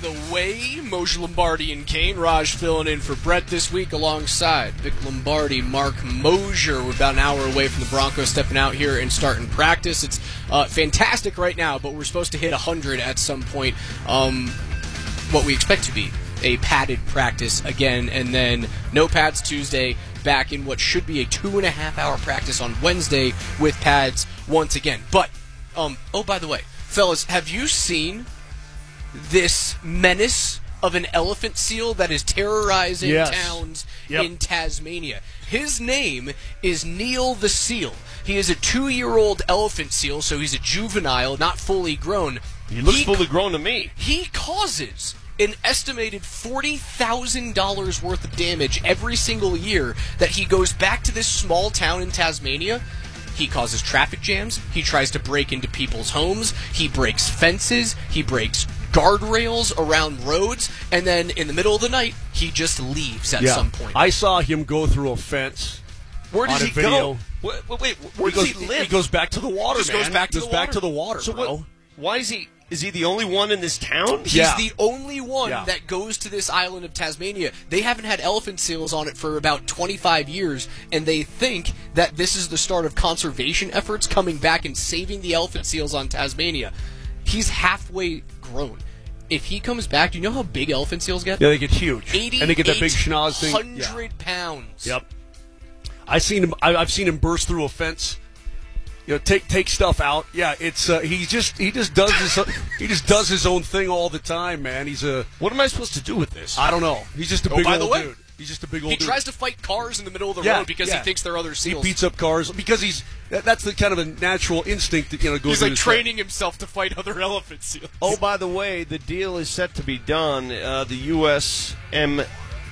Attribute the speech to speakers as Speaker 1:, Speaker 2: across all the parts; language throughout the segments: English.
Speaker 1: the way, Moshe Lombardi and Kane. Raj filling in for Brett this week alongside Vic Lombardi, Mark Mosier. We're about an hour away from the Broncos stepping out here and starting practice. It's fantastic right now, but we're supposed to hit 100 at some point. What we expect to be a padded practice again, and then no pads Tuesday, back in what should be a 2.5-hour practice on Wednesday with pads once again. But, by the way, fellas, have you seen this menace of an elephant seal that is terrorizing towns in Tasmania? His name is Neil the Seal. He is a 2-year-old elephant seal, so he's a juvenile, not fully grown.
Speaker 2: He looks fully grown to me.
Speaker 1: He causes an estimated $40,000 worth of damage every single year that he goes back to this small town in Tasmania. He causes traffic jams. He tries to break into people's homes. He breaks fences. He breaks guardrails around roads. And then in the middle of the night, he just leaves at some point.
Speaker 3: I saw him go through a fence.
Speaker 2: Where does he go? Wait, where does he live?
Speaker 3: He goes back to the water,
Speaker 1: man. Goes back to the water,
Speaker 2: so
Speaker 1: bro.
Speaker 2: Why is he... Is he the only one in this town?
Speaker 1: He's the only one that goes to this island of Tasmania. They haven't had elephant seals on it for about 25 years, and they think that this is the start of conservation efforts coming back and saving the elephant seals on Tasmania. He's halfway grown. If he comes back, do you know how big elephant seals get?
Speaker 3: Yeah, they get huge. And they get that big schnoz thing.
Speaker 1: 100 pounds.
Speaker 3: Yep. I've seen him burst through a fence. Take stuff out. Yeah, it's he just does his own thing all the time, man.
Speaker 2: What am I supposed to do with this?
Speaker 3: I don't know. He's just a big old dude. He's just a big old dude.
Speaker 1: He tries to fight cars in the middle of the road because he thinks they're other seals.
Speaker 3: He beats up cars because that's the kind of a natural instinct that goes.
Speaker 1: He's like training himself to fight other elephant seals.
Speaker 2: Oh, by the way, the deal is set to be done. The USMNT,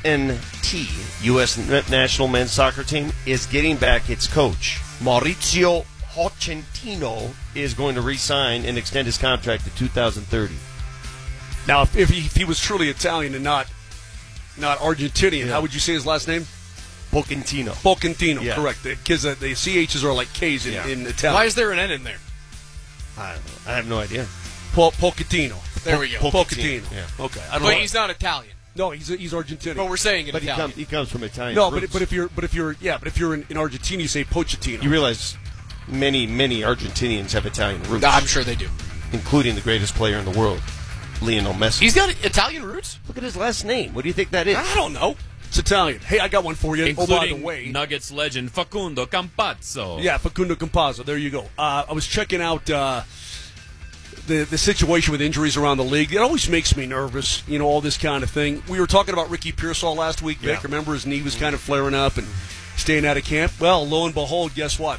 Speaker 2: U.S. National Men's Soccer Team, is getting back its coach, Maurizio Pochettino, is going to re-sign and extend his contract to 2030.
Speaker 3: Now, if he was truly Italian and not Argentinian, how would you say his last name?
Speaker 2: Pochettino,
Speaker 3: correct. Because the CHs are like Ks in Italian.
Speaker 1: Why is there an N in there?
Speaker 2: I don't know. I have no idea.
Speaker 3: Pochettino.
Speaker 1: There we go.
Speaker 3: Pochettino.
Speaker 2: Yeah.
Speaker 3: Okay.
Speaker 1: But he's not Italian.
Speaker 3: No, he's Argentinian.
Speaker 1: But we're saying it
Speaker 2: but
Speaker 1: Italian.
Speaker 2: He comes from Italian.
Speaker 3: No,
Speaker 2: roots.
Speaker 3: but if you're in Argentina, you say Pochettino.
Speaker 2: You realize many Argentinians have Italian roots.
Speaker 1: I'm sure they do,
Speaker 2: including the greatest player in the world, Lionel Messi.
Speaker 1: He's got Italian roots?
Speaker 2: Look at his last name. What do you think that is?
Speaker 1: I don't know.
Speaker 3: It's Italian. Hey, I got one for you.
Speaker 4: Including
Speaker 3: by the way,
Speaker 4: Nuggets legend Facundo Campazzo.
Speaker 3: Yeah, Facundo Campazzo. There you go. I was checking out the situation with injuries around the league. It always makes me nervous, all this kind of thing. We were talking about Ricky Pearsall last week, Vic. Remember his knee was kind of flaring up and staying out of camp? Well, lo and behold, guess what?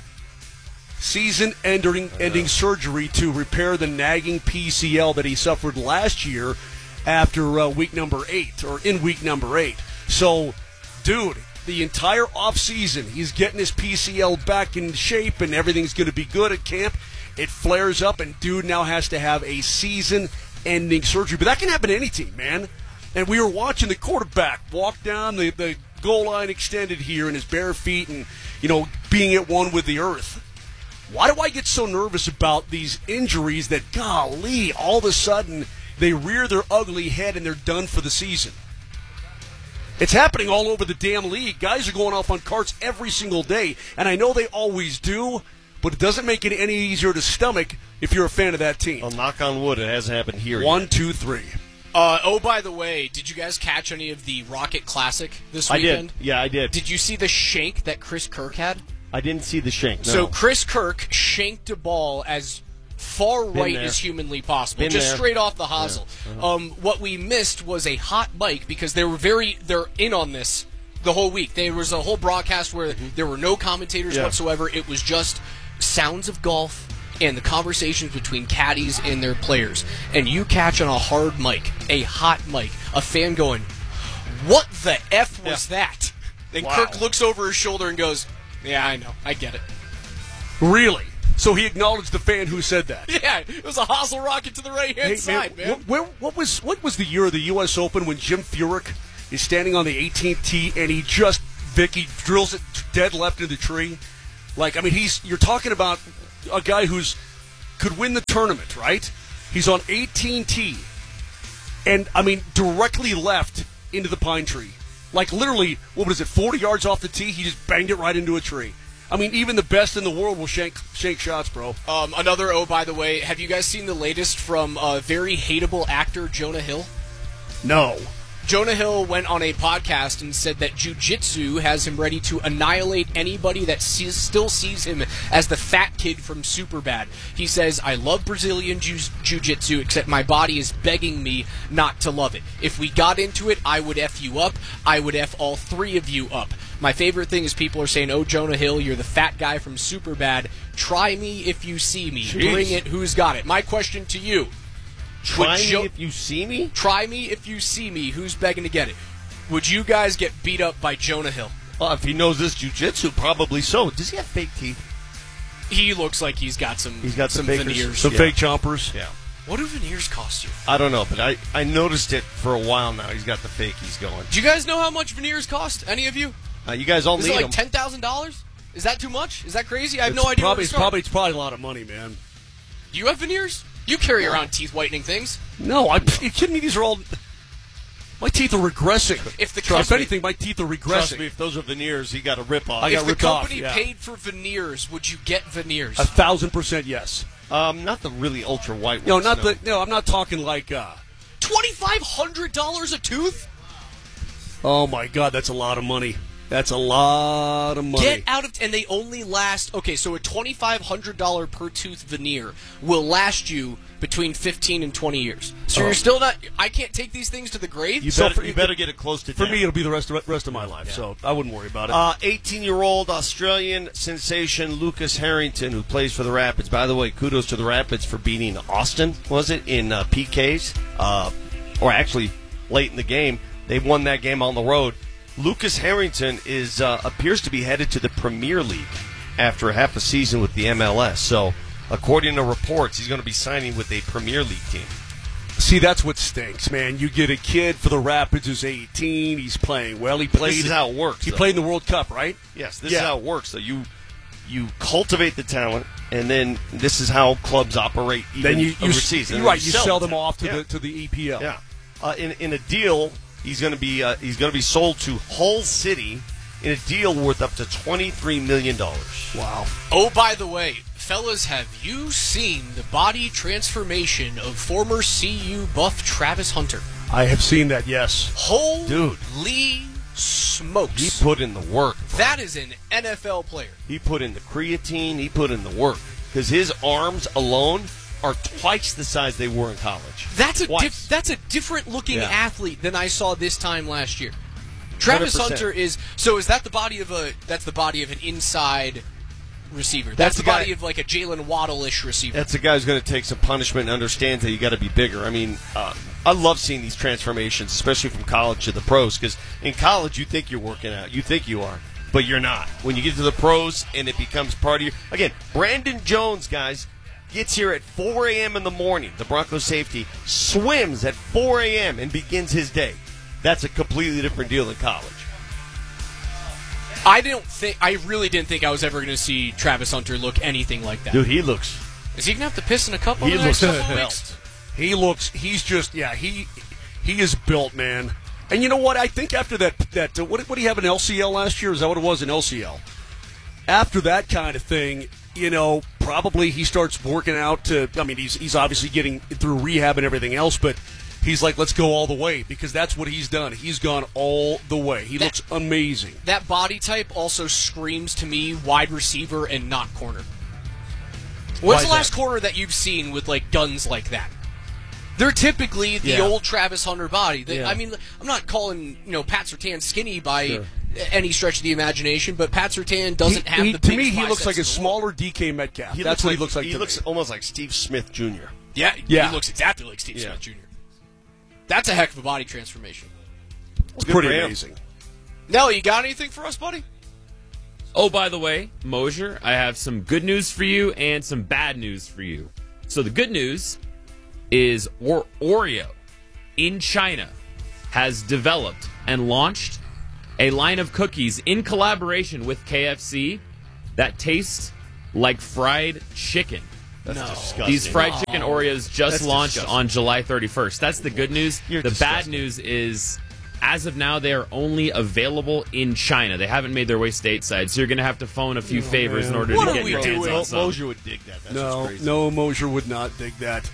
Speaker 3: Season-ending surgery to repair the nagging PCL that he suffered last year after week number 8, or in week number 8. So, dude, the entire offseason, he's getting his PCL back in shape, and everything's going to be good at camp. It flares up, and dude now has to have a season-ending surgery. But that can happen to any team, man. And we were watching the quarterback walk down the goal line extended here in his bare feet and, being at one with the earth. Why do I get so nervous about these injuries that, golly, all of a sudden they rear their ugly head and they're done for the season? It's happening all over the damn league. Guys are going off on carts every single day, and I know they always do, but it doesn't make it any easier to stomach if you're a fan of that team.
Speaker 2: Well, knock on wood, it hasn't happened here yet.
Speaker 3: 1, 2, 3.
Speaker 1: By the way, did you guys catch any of the Rocket Classic this weekend?
Speaker 2: I did. Yeah, I did.
Speaker 1: Did you see the shank that Chris Kirk had?
Speaker 2: I didn't see the shank, no.
Speaker 1: So Chris Kirk shanked a ball as far right as humanly possible, straight off the hosel. Yeah. What we missed was a hot mic because they're in on this the whole week. There was a whole broadcast where there were no commentators whatsoever. It was just sounds of golf and the conversations between caddies and their players. And you catch on a hard mic, a hot mic, a fan going, "What the F was that?" And Kirk looks over his shoulder and goes, "Yeah, I know. I get it."
Speaker 3: Really? So he acknowledged the fan who said that?
Speaker 1: Yeah, it was a hosel rocket to the right-hand side, man.
Speaker 3: What was the year of the U.S. Open when Jim Furyk is standing on the 18th tee and he drills it dead left into the tree? You're talking about a guy could win the tournament, right? He's on 18 tee. and I mean directly left into the pine tree. Like literally, what was it, 40 yards off the tee? He just banged it right into a tree. I mean, even the best in the world will shank shots, bro.
Speaker 1: Another, by the way, have you guys seen the latest from very hateable actor Jonah Hill?
Speaker 3: No.
Speaker 1: Jonah Hill went on a podcast and said that jiu-jitsu has him ready to annihilate anybody that still sees him as the fat kid from Superbad. He says, I love Brazilian jiu-jitsu, except my body is begging me not to love it. If we got into it, I would F you up. I would F all three of you up. My favorite thing is people are saying, oh, Jonah Hill, you're the fat guy from Superbad. Try me if you see me.
Speaker 2: Jeez.
Speaker 1: Bring it. Who's got it? My question to you.
Speaker 2: Try me if you see me?
Speaker 1: Try me if you see me. Who's begging to get it? Would you guys get beat up by Jonah Hill?
Speaker 2: If he knows this jiu-jitsu, probably so. Does he have fake teeth?
Speaker 1: He looks like he's got some
Speaker 2: some
Speaker 1: veneers.
Speaker 3: Some fake chompers.
Speaker 2: Yeah.
Speaker 1: What do veneers cost you?
Speaker 2: I don't know, but I noticed it for a while now. He's got the fakies going.
Speaker 1: Do you guys know how much veneers cost? Any of you?
Speaker 2: You guys all
Speaker 1: Is
Speaker 2: need
Speaker 1: it like
Speaker 2: them.
Speaker 1: $10,000? Is that too much? Is that crazy? I have no idea.
Speaker 3: It's probably a lot of money, man.
Speaker 1: Do you have veneers? You carry around teeth whitening things.
Speaker 3: No, are you kidding me? These are all. My teeth are regressing. If anything, my teeth are regressing.
Speaker 2: Trust me, if those are veneers, he got a rip-off.
Speaker 1: If the company paid for veneers, would you get veneers?
Speaker 3: 1,000% yes.
Speaker 2: Not the really ultra-white ones.
Speaker 3: No, I'm not talking like...
Speaker 1: $2,500 a tooth?
Speaker 3: Oh, my God, that's a lot of money. That's a lot of money.
Speaker 1: Get out of... And they only last... Okay, so a $2,500 per tooth veneer will last you between 15 and 20 years. So you're still not... I can't take these things to the grave?
Speaker 2: You better get it close to 10.
Speaker 3: For me, it'll be the rest of my life, so I wouldn't worry about it.
Speaker 2: 18-year-old Australian sensation Lucas Harrington, who plays for the Rapids. By the way, kudos to the Rapids for beating Austin, was it, in PKs? Or actually, late in the game. They won that game on the road. Lucas Harrington appears to be headed to the Premier League after half a season with the MLS. So, according to reports, he's going to be signing with a Premier League team.
Speaker 3: See, that's what stinks, man. You get a kid for the Rapids who's 18. He's playing well.
Speaker 2: This is how it works.
Speaker 3: He played in the World Cup, right?
Speaker 2: Yes, this is how it works. So you cultivate the talent, and then this is how clubs operate. Even overseas.
Speaker 3: You're right. You sell them off to the EPL.
Speaker 2: Yeah. In a deal. He's going to be sold to Hull City in a deal worth up to $23 million.
Speaker 3: Wow.
Speaker 1: Oh, by the way, fellas, have you seen the body transformation of former CU buff Travis Hunter?
Speaker 3: I have seen that, yes.
Speaker 1: Holy smokes.
Speaker 2: He put in the work. Bro.
Speaker 1: That is an NFL player.
Speaker 2: He put in the creatine. He put in the work. Because his arms alone are twice the size they were in college.
Speaker 1: That's a different looking athlete than I saw this time last year. Travis 100%. Hunter is that the body of an inside receiver. That's the body of like a Jalen Waddle-ish receiver.
Speaker 2: That's a guy who's going to take some punishment and understands that you got to be bigger. I mean, I love seeing these transformations, especially from college to the pros, because in college you think you're working out, you think you are, but you're not. When you get to the pros and it becomes part of your Brandon Jones, guys, gets here at 4 a.m. in the morning. The Broncos safety swims at 4 a.m. and begins his day. That's a completely different deal in college.
Speaker 1: I really didn't think I was ever going to see Travis Hunter look anything like that.
Speaker 2: Dude, he looks...
Speaker 1: Is he going to have to piss in a couple
Speaker 2: he
Speaker 1: of
Speaker 2: looks
Speaker 1: couple weeks?
Speaker 3: He is built, man. And you know what? I think after that what did he have, an LCL last year? Is that what it was, an LCL? After that kind of thing, probably he starts working out he's obviously getting through rehab and everything else, but he's like, let's go all the way, because that's what he's done. He's gone all the way. He looks amazing.
Speaker 1: That body type also screams to me wide receiver and not corner. When's the last corner that you've seen with like guns like that? They're typically the old Travis Hunter body. I mean, I'm not calling Pat Surtain skinny by any stretch of the imagination, but Pat Surtain doesn't have the big
Speaker 3: to me, he looks like a smaller DK Metcalf. That's what he looks like.
Speaker 2: He looks almost like Steve Smith Jr.
Speaker 1: Yeah, he looks exactly like Steve Smith Jr. That's a heck of a body transformation.
Speaker 3: It's pretty amazing.
Speaker 1: Nelly, you got anything for us, buddy?
Speaker 4: Oh, by the way, Mosier, I have some good news for you and some bad news for you. So the good news is Oreo in China has developed and launched a line of cookies in collaboration with KFC that tastes like fried chicken.
Speaker 2: That's
Speaker 1: No.
Speaker 2: disgusting.
Speaker 4: These fried chicken Oreos just
Speaker 2: That's
Speaker 4: launched
Speaker 2: disgusting.
Speaker 4: on July 31st. That's the good news.
Speaker 2: You're
Speaker 4: the bad
Speaker 2: disgusting.
Speaker 4: news is, as of now, they are only available in China. They haven't made their way stateside, so you're going to have to phone a few favors in order
Speaker 1: What
Speaker 4: to
Speaker 1: are
Speaker 4: get
Speaker 1: we
Speaker 4: your hands
Speaker 1: doing?
Speaker 4: on some.
Speaker 2: Mosier would dig that. That's
Speaker 3: No,
Speaker 2: what's crazy.
Speaker 3: no, Mosier would not dig that.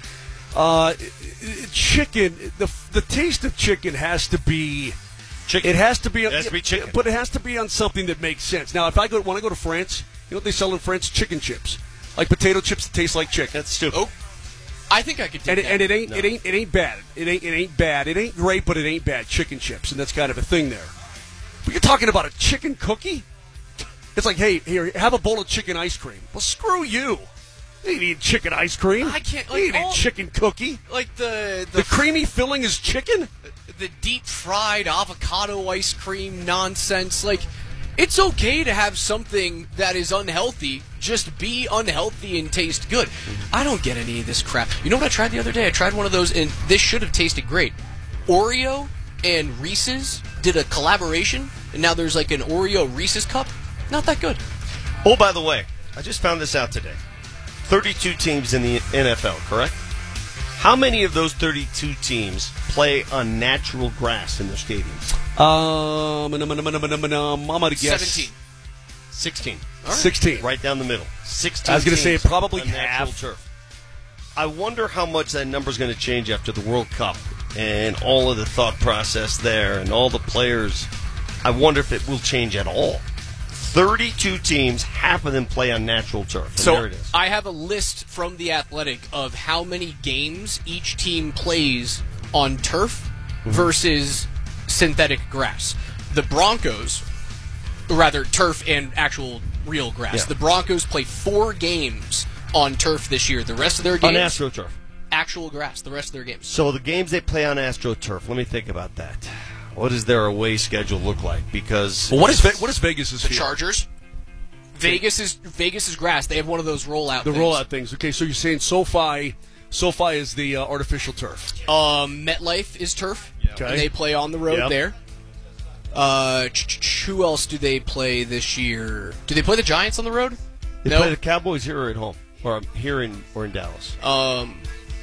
Speaker 3: Chicken, the taste of chicken has to be.
Speaker 2: Chicken.
Speaker 3: It has to be.
Speaker 2: It has to be chicken.
Speaker 3: But it has to be on something that makes sense. Now, if I want to go to France, you know what they sell in France? Chicken chips, like potato chips that taste like chicken.
Speaker 2: That's stupid.
Speaker 1: Oh, I think I could do
Speaker 3: And,
Speaker 1: that.
Speaker 3: and it ain't bad. It ain't bad. It ain't great, but it ain't bad. Chicken chips, and that's kind of a thing there. But you're talking about a chicken cookie? It's like, hey, here, have a bowl of chicken ice cream. Well, screw you. You ain't eating chicken ice cream.
Speaker 1: I can't,
Speaker 3: You
Speaker 1: like,
Speaker 3: ain't eating
Speaker 1: all-
Speaker 3: chicken cookie.
Speaker 1: like the
Speaker 3: The creamy filling is chicken?
Speaker 1: the deep fried avocado ice cream nonsense. Like, it's okay to have something that is unhealthy just be unhealthy and taste good. I don't get any of this crap. You know what I tried the other day? I tried one of those, and this should have tasted great. Oreo and Reese's did a collaboration, and now there's like an Oreo Reese's cup. Not that good.
Speaker 2: Oh, by the way, I just found this out today. 32 teams in the NFL, correct? How many of those 32 teams play on natural grass in their stadiums?
Speaker 3: I'm gonna guess
Speaker 1: 17.
Speaker 2: 16.
Speaker 3: 16.
Speaker 2: Right down the middle. 16
Speaker 3: I was gonna say
Speaker 2: teams
Speaker 3: probably
Speaker 2: on natural
Speaker 3: half.
Speaker 2: turf. I wonder how much that number's going to change after the World Cup and all of the thought process there and all the players. I wonder if it will change at all. 32 teams, half of them play on natural turf. And there
Speaker 1: So
Speaker 2: it is.
Speaker 1: I have a list from The Athletic of how many games each team plays on turf versus synthetic grass. The Broncos, or rather turf and actual real grass.
Speaker 2: Yeah.
Speaker 1: The Broncos play 4 games on turf this year. The rest of their
Speaker 2: On
Speaker 1: games,
Speaker 2: AstroTurf.
Speaker 1: actual grass. The rest of their games.
Speaker 2: So the games they play on AstroTurf, let me think about that. What does their away schedule look like? Because
Speaker 3: Well, what is Vegas'
Speaker 1: The
Speaker 3: field?
Speaker 1: Chargers. Vegas is grass. They have one of those rollout.
Speaker 3: The
Speaker 1: things.
Speaker 3: rollout things. Okay, so you're saying SoFi is the artificial turf.
Speaker 1: MetLife is turf.
Speaker 3: Okay.
Speaker 1: And they play on the road
Speaker 2: Yep.
Speaker 1: there. Who else do they play this year? Do they play the Giants on the road?
Speaker 2: they
Speaker 1: No.
Speaker 2: play the Cowboys here or at home, or here in Dallas.
Speaker 1: The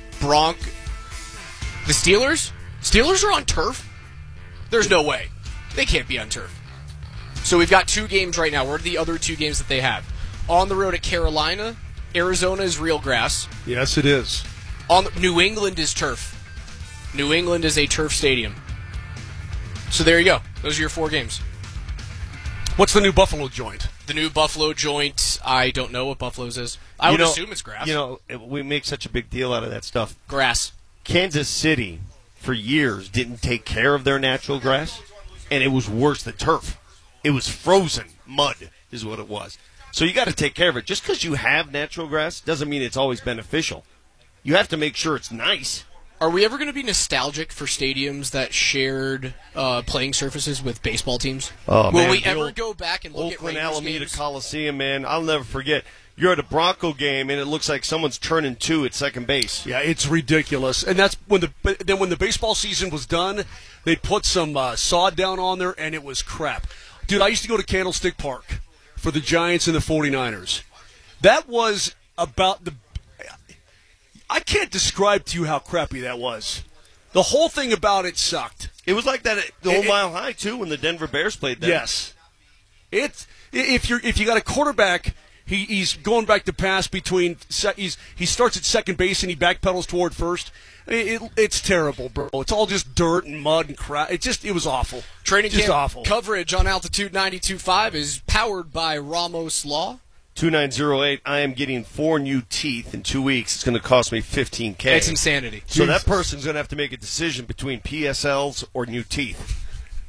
Speaker 1: Steelers? Steelers are on turf? There's no way. They can't be on turf. So we've got 2 games right now. What are the other 2 games that they have? On the road at Carolina. Arizona is real grass.
Speaker 3: Yes, it is.
Speaker 1: New England is turf. New England is a turf stadium. So there you go. Those are your 4 games.
Speaker 3: What's the new Buffalo joint?
Speaker 1: The new Buffalo joint, I don't know what Buffalo's is. I would assume it's grass.
Speaker 2: You know, we make such a big deal out of that stuff.
Speaker 1: Grass.
Speaker 2: Kansas City, for years, didn't take care of their natural grass, and it was worse than turf. It was frozen mud, is what it was. So you got to take care of it. Just because you have natural grass doesn't mean it's always beneficial. You have to make sure it's nice.
Speaker 1: Are we ever going to be nostalgic for stadiums that shared playing surfaces with baseball teams?
Speaker 2: Oh,
Speaker 1: Will
Speaker 2: man,
Speaker 1: we
Speaker 2: the
Speaker 1: ever
Speaker 2: old
Speaker 1: go back and look
Speaker 2: Oakland
Speaker 1: at Rangers
Speaker 2: Alameda
Speaker 1: games?
Speaker 2: Coliseum, man. I'll never forget. You're at a Bronco game, and it looks like someone's turning 2 at second base.
Speaker 3: Yeah, it's ridiculous. And that's when the baseball season was done, they put some sod down on there, and it was crap. Dude, I used to go to Candlestick Park for the Giants and the 49ers. That was about I can't describe to you how crappy that was. The whole thing about it sucked.
Speaker 2: It was like that at the whole Mile High, too, when the Denver Bears played there.
Speaker 3: Yes. If you got a quarterback, he's going back to pass between. He starts at second base and he backpedals toward first. It's terrible, bro. It's all just dirt and mud and crap. It was awful.
Speaker 1: Training
Speaker 3: just
Speaker 1: camp
Speaker 3: awful.
Speaker 1: coverage on Altitude 92.5 is powered by Ramos Law.
Speaker 2: 2908, I am getting 4 new teeth in 2 weeks. It's going to cost me $15K.
Speaker 1: It's insanity.
Speaker 2: So that person's going to have to make a decision between PSLs or new teeth.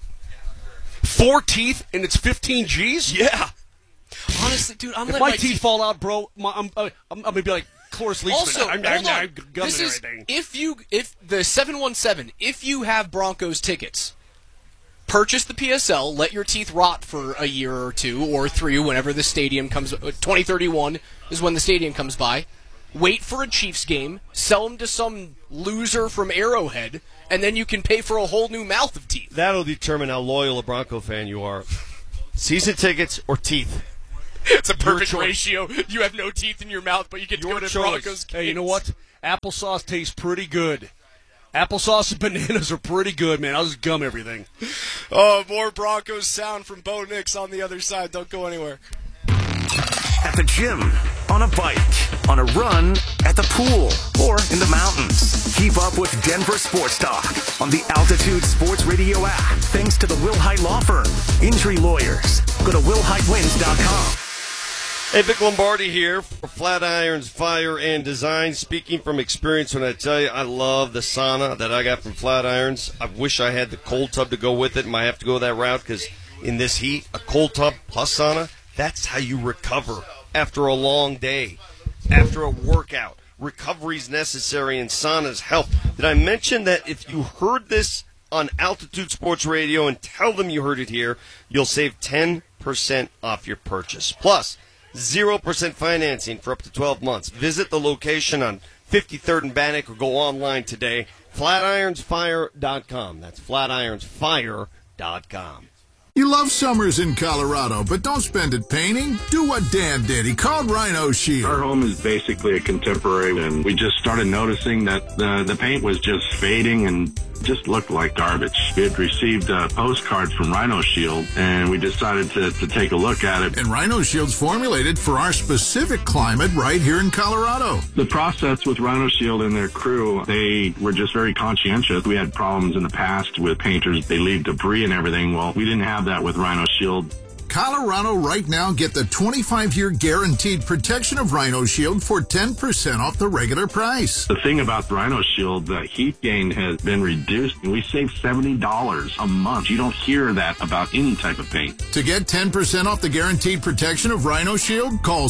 Speaker 3: 4 teeth and it's 15 G's?
Speaker 2: Yeah.
Speaker 1: Honestly, dude, I'm
Speaker 3: If
Speaker 1: letting
Speaker 3: my teeth fall out, bro, I'm going to be like Cloris Leachman.
Speaker 1: Also,
Speaker 3: I'm
Speaker 1: hold on.
Speaker 3: gumming
Speaker 1: This is
Speaker 3: everything.
Speaker 1: if the 717, if you have Broncos tickets, purchase the PSL, let your teeth rot for a year or 2 or 3 whenever the stadium comes. 2031 is when the stadium comes by. Wait for a Chiefs game, sell them to some loser from Arrowhead, and then you can pay for a whole new mouth of teeth.
Speaker 2: That'll determine how loyal a Bronco fan you are. Season tickets or teeth.
Speaker 1: It's a perfect
Speaker 2: choice.
Speaker 1: ratio. You have no teeth in your mouth, but you get to
Speaker 2: Your
Speaker 1: go to
Speaker 2: choice.
Speaker 1: Broncos games.
Speaker 3: Hey, you know what? Applesauce tastes pretty good. Applesauce and bananas are pretty good, man. I'll just gum everything.
Speaker 1: Oh, more Broncos sound from Bo Nix on the other side. Don't go anywhere.
Speaker 5: At the gym, on a bike, on a run, at the pool, or in the mountains. Keep up with Denver Sports Talk on the Altitude Sports Radio app, thanks to the Wilhite Law Firm. Injury lawyers. Go to WilhiteWins.com.
Speaker 2: Hey, Vic Lombardi here for Flatirons Fire and Design. Speaking from experience, when I tell you I love the sauna that I got from Flatirons, I wish I had the cold tub to go with it. Might have to go that route because in this heat, a cold tub plus sauna, that's how you recover after a long day, after a workout. Recovery's necessary and saunas help. Did I mention that if you heard this on Altitude Sports Radio and tell them you heard it here, you'll save 10% off your purchase. Plus, 0% financing for up to 12 months. Visit the location on 53rd and Bannock or go online today. Flatironsfire.com. That's flatironsfire.com.
Speaker 6: You love summers in Colorado, but don't spend it painting. Do what Dan did. He called Rhino Shield.
Speaker 7: Our home is basically a contemporary, and we just started noticing that the paint was just fading and just looked like garbage. We had received a postcard from Rhino Shield, and we decided to take a look at it.
Speaker 6: And Rhino Shield's formulated for our specific climate right here in Colorado.
Speaker 7: The process with Rhino Shield and their crew, they were just very conscientious. We had problems in the past with painters. They leave debris and everything. Well, we didn't have that with Rhino Shield.
Speaker 6: Colorado right now, get the 25-year guaranteed protection of Rhino Shield for 10% off the regular price.
Speaker 7: The thing about the Rhino Shield, the heat gain has been reduced, and we save $70 a month. You don't hear that about any type of paint.
Speaker 6: To get 10% off the guaranteed protection of Rhino Shield, call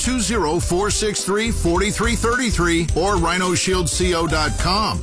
Speaker 6: 720-463-4333 or rhinoshieldco.com.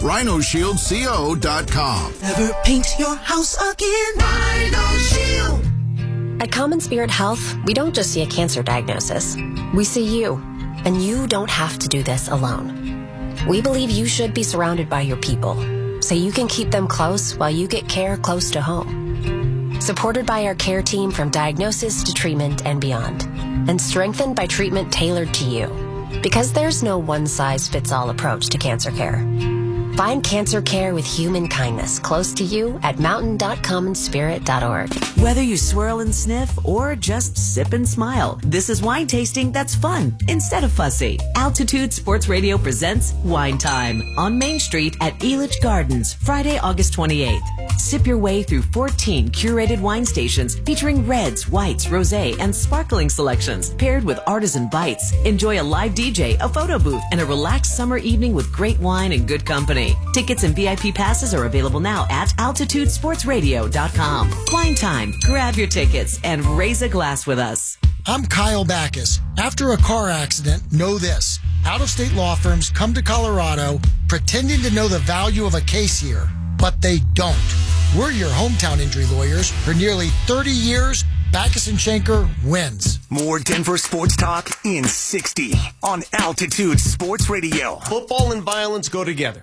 Speaker 6: rhinoshieldco.com.
Speaker 8: Never paint your house again. Rhino Shield.
Speaker 9: At Common Spirit Health, we don't just see a cancer diagnosis. We see you, and you don't have to do this alone. We believe you should be surrounded by your people, so you can keep them close while you get care close to home. Supported by our care team from diagnosis to treatment and beyond, and strengthened by treatment tailored to you. Because there's no one-size-fits-all approach to cancer care. Find cancer care with human kindness close to you at mountain.commonspirit.org.
Speaker 8: Whether you swirl and sniff or just sip and smile, this is wine tasting that's fun instead of fussy. Altitude Sports Radio presents Wine Time on Main Street at Elitch Gardens, Friday, August 28th. Sip your way through 14 curated wine stations featuring reds, whites, rosé, and sparkling selections paired with artisan bites. Enjoy a live DJ, a photo booth, and a relaxed summer evening with great wine and good company. Tickets and VIP passes are available now at altitudesportsradio.com. Wine Time. Grab your tickets and raise a glass with us.
Speaker 10: I'm Kyle Backus. After a car accident, know this. Out-of-state law firms come to Colorado pretending to know the value of a case here, but they don't. We're your hometown injury lawyers. For nearly 30 years, Backus and Schenker wins.
Speaker 5: More Denver sports talk in 60 on Altitude Sports Radio.
Speaker 2: Football and violence go together.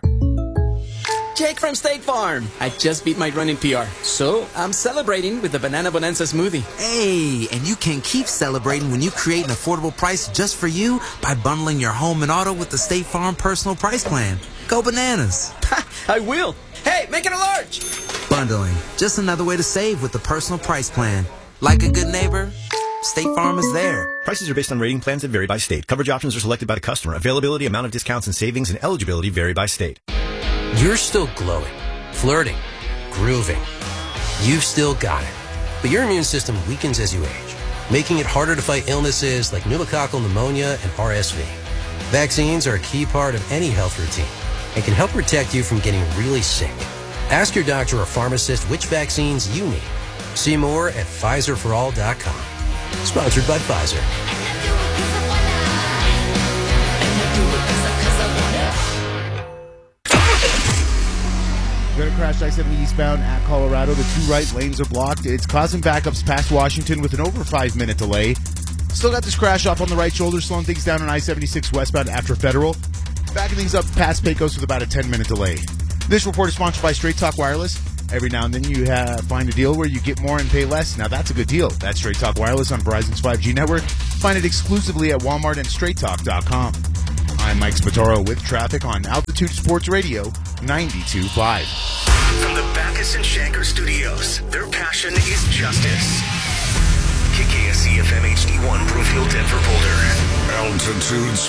Speaker 11: Jake from State Farm. I just beat my running PR, so I'm celebrating with the Banana Bonanza smoothie.
Speaker 12: Hey, and you can keep celebrating when you create an affordable price just for you by bundling your home and auto with the State Farm Personal Price Plan. Go bananas.
Speaker 11: I will. Hey, make it a large.
Speaker 12: Bundling. Just another way to save with the Personal Price Plan. Like a good neighbor, State Farm is there.
Speaker 13: Prices are based on rating plans that vary by state. Coverage options are selected by the customer. Availability, amount of discounts and savings, and eligibility vary by state.
Speaker 14: You're still glowing, flirting, grooving. You've still got it. But your immune system weakens as you age, making it harder to fight illnesses like pneumococcal pneumonia and RSV. Vaccines are a key part of any health routine and can help protect you from getting really sick. Ask your doctor or pharmacist which vaccines you need. See more at PfizerForAll.com. Sponsored by Pfizer.
Speaker 15: Going to crash I-70 eastbound at Colorado. The two right lanes are blocked. It's causing backups past Washington with an over 5-minute delay. Still got this crash off on the right shoulder, slowing things down on I-76 westbound after Federal. Backing things up past Pecos with about a 10-minute delay. This report is sponsored by Straight Talk Wireless. Every now and then you find a deal where you get more and pay less. Now that's a good deal. That's Straight Talk Wireless on Verizon's 5G network. Find it exclusively at Walmart and StraightTalk.com. I'm Mike Spataro with traffic on Altitude Sports Radio 92.5.
Speaker 5: From the Backus and Shanker studios, their passion is justice. KKSE FM HD1 Brookfield, Denver, Boulder.
Speaker 6: Altitude